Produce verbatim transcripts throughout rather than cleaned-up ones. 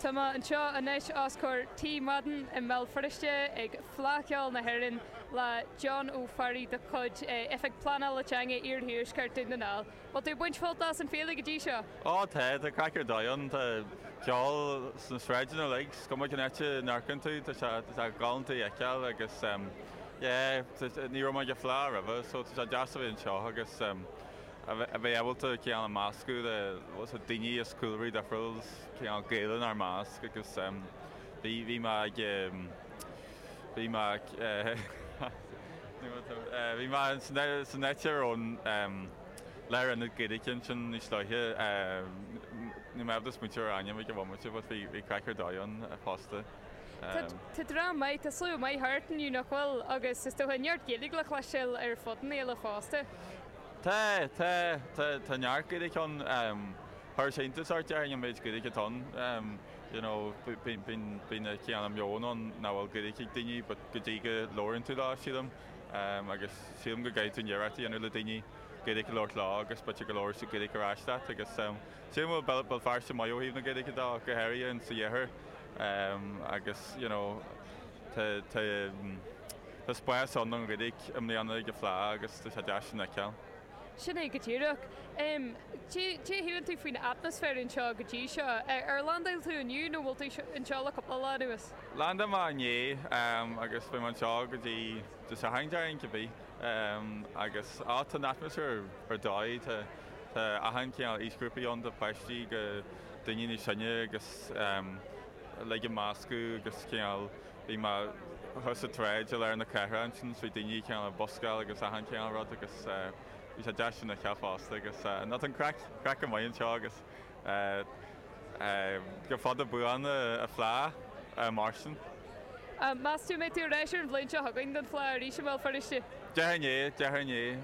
Tama an seo anéis oscóir Tí Madan in Mel Friiste ag flaceáil na Héireann le John Ó Farry de Cud effect planal le teanga iarthíir scartú na nál. Ba tú buint fáiltas an féla go dtí seo? Á tá tá crackar daon tá ceáil san sráideanna legs go mai connecte narcan tú tá tá gáanta eiceáil agus ní ro mai go flá rah so tá deasa an seo agus a bheith abalta cean an máscú was a daoine a scoúirí de frills cean géalann ar másc agus bhí bhí má bhí má bhí má san neitear ón leir an géadicin sin ní stoithe ní mebdas mutear aine go bhhaimte, bud bhí crackar daon a fásta. Tá rá maid tá slú maid hartanú nach bhfuil agus is tócha neart géalaigh le chluisil ar fodan éile fásta. Tá tá tá near goidir chun thir séntas art dear an méid goidir ton bína cean am meónán náhfuil goidir daoine, but go dtí go leorann tú lá siadam agus siadam go gaiid tún dhearachtaí anú le daoine goidir leir lá agus bute go leir sú goidir ráiste agus siadam bhfuil bal fearsta maióíomh na goidir dá go héirí an sa dhéair agus tá spáis an an goidir am líanana go phlá agus tá deasan na ceann. Sinna go tíireach. Tí hiann tú faoin atmosfér in seo go dtí seo. Ar landail tú aniu nó bhfuil tú in seo le coppla lánuas? Landa má nné agus bfu an seo go dtí sa haintearing go bhí agus á an atmosfér ar dáid tá ahan ceann ísgrúpaíon de pleistí go daoine ní sinne agus le go máscú agus ceann bhí má thus a tréid le ar na ceithre sin faoi daoine ceann a boscail agus ahan ceann rud agus Bhí sé deisina ceáasta agus ná an crack an maion seo agus go fád a buanna a phlá marsin. Más tú mé tú rééisir an bléin seo hagainn den phlá rí sem bhil fariste? Dearné dearné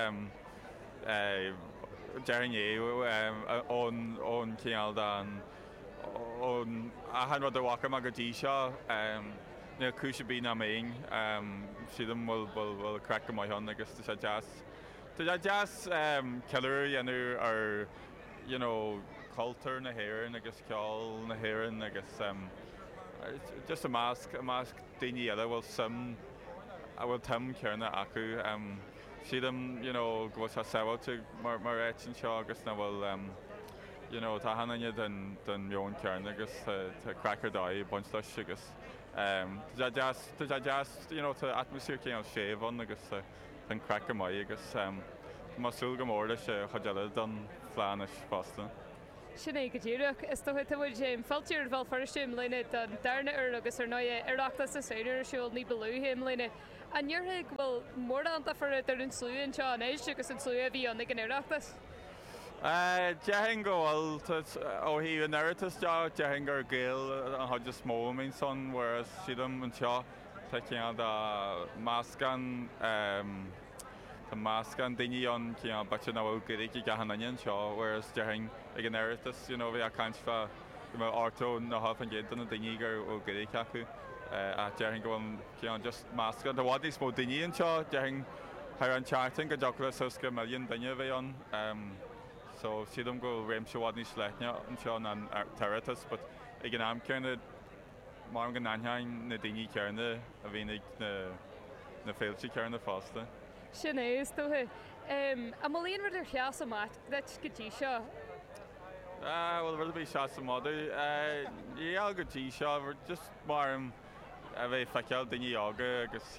dearné ón céal ón ahan rud a bhacha a go dtí seo na cúise bí na méing siadam bhfuil crack go maion agus tá sé deas. Tá jazz ceir dhéanú ar cultúr na Héireann agus ceáil na Héireann agus just a másc a másc daoine eile bhfuil sim a bhfuil tim cearna acu siadam go sa saoilte mar éitin seo agus na bhfuil tá hanaine den meon cearna agus tá crackar daí buint leis agus tá jazz tá atmosfér céan séomhán agus an crackar mai agus masúil go mórda sé chudeile don phláanis fásta. Sinna go dtíireach is tócha bhfuil sé feltíir bhil faristúm líine don darna ar agus ar náide arachtas na séidir siúil ní beúhéim líine. An dheartha bhfuil mórdananta for ar an slúin seo an éis agus an slú a bhí an ag an arachtas? Dehan go bhfuil ó hí an airtas deá dehan gur géal an chuide smó mén son whereas siadam an seo tá ceann máscan tá máscan daoine an ceann bate na bhfuil goidir go hanainn seo whereas dehan ag an airtas bhí a caiinfa átó na hafan géan na daoine gur ó goidir ceacu a dehan go bhfuil ceann just máscan tá bhád is mó daoine an seo dehan ar an teachtain go deachla susca milliún daine bheith an so siadam go réim seohád níos leithne an seo an tarratas, but ag an am cearna mar an anthein na daoine cearna a bhínig na féiltí cearna fásta. Sin é is tótha. A mlíon rud ar cheas amach leit go dtí seo? Bhfuil rud bhí seas amada. Íal go dtí seo just mar a bheith feiceáil daoine ága agus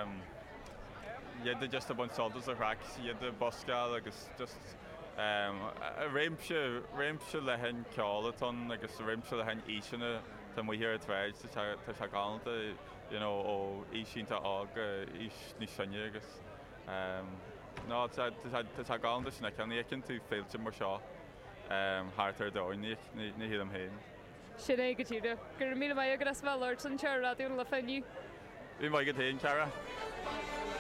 iad just a bun soltas a raic iad a boscail agus just réimse réimse le hen ceálatón agus réimse le hen ísina tá mu hir a tréid tá se gáanta ó ísínta ága ís ní sinne agus ná tá gáanta sinna ceannícinn tú féilte mar seo háartar dáinní ní hiad am héin. Sin é go tíide. Gur mí mai agus bhil san teir radioún le feniu. Bhí mai go héin, Cara.